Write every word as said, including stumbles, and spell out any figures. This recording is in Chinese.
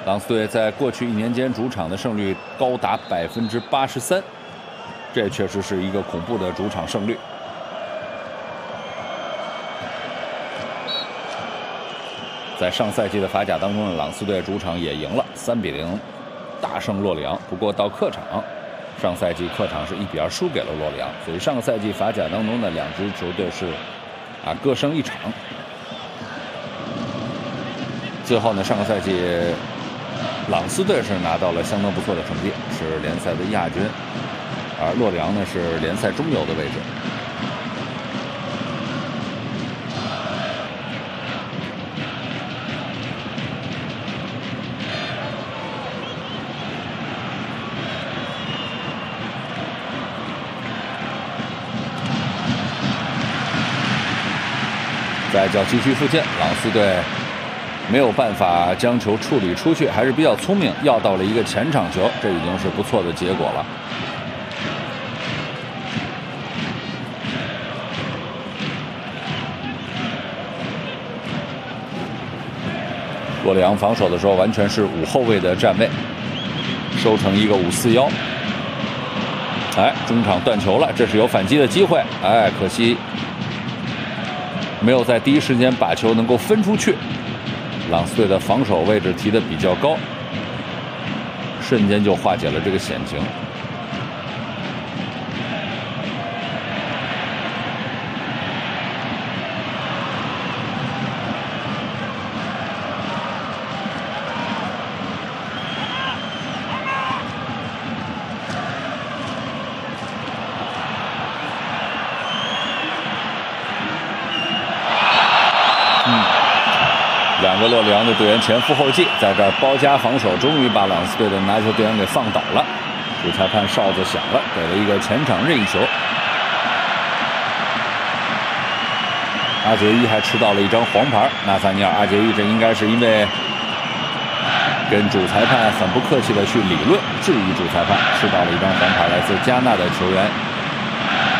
朗斯队在过去一年间主场的胜率高达百分之八十三，这确实是一个恐怖的主场胜率。在上赛季的法甲当中呢，朗斯队主场也赢了三比零，大胜洛里昂。不过到客场，上赛季客场是一比二输给了洛里昂，所以上个赛季法甲当中的两支球队是啊各胜一场。最后呢，上个赛季朗斯队是拿到了相当不错的成绩，是联赛的亚军，而洛里昂呢是联赛中游的位置。在角旗区附近，朗斯队没有办法将球处理出去，还是比较聪明，要到了一个前场球，这已经是不错的结果了。洛里昂防守的时候完全是五后卫的站位，收成一个五四幺。哎，中场断球了，这是有反击的机会，哎，可惜没有在第一时间把球能够分出去。朗斯队的防守位置提得比较高，瞬间就化解了这个险情。两个洛里昂的队员前赴后继，在这儿包夹防守，终于把朗斯队的拿球队员给放倒了。主裁判哨子响了，给了一个前场任意球。阿杰伊还吃到了一张黄牌，纳萨尼尔·阿杰伊这应该是因为跟主裁判很不客气的去理论质疑主裁判，吃到了一张黄牌，来自加纳的球员